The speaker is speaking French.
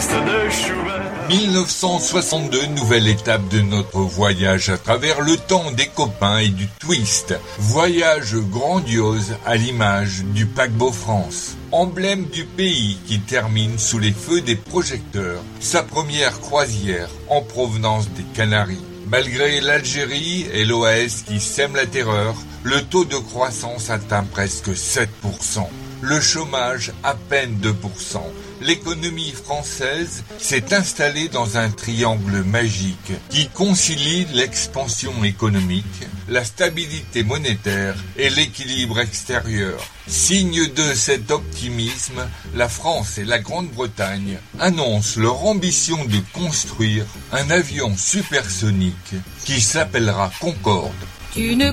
de Schubert. 1962, nouvelle étape de notre voyage à travers le temps des copains et du twist. Voyage grandiose à l'image du paquebot France. Emblème du pays qui termine sous les feux des projecteurs. Sa première croisière en provenance des Canaries. Malgré l'Algérie et l'OAS qui sèment la terreur, le taux de croissance atteint presque 7%. Le chômage à peine 2%. L'économie française s'est installée dans un triangle magique qui concilie l'expansion économique, la stabilité monétaire et l'équilibre extérieur. Signe de cet optimisme, la France et la Grande-Bretagne annoncent leur ambition de construire un avion supersonique qui s'appellera Concorde.